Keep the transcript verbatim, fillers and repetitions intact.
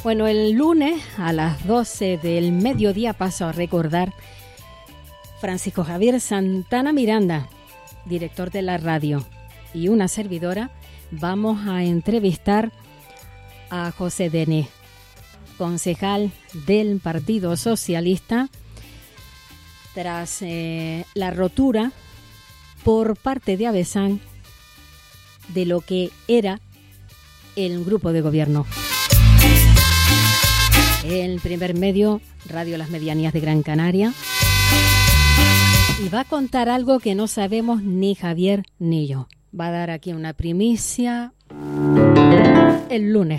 Bueno, el lunes a las doce del mediodía paso a recordar Francisco Javier Santana Miranda, director de la radio, y una servidora. Vamos a entrevistar a José Denés, concejal del Partido Socialista, tras eh, la rotura por parte de Avesán de lo que era el grupo de gobierno. El primer medio, Radio Las Medianías de Gran Canaria, y va a contar algo que no sabemos ni Javier ni yo. Va a dar aquí una primicia el lunes.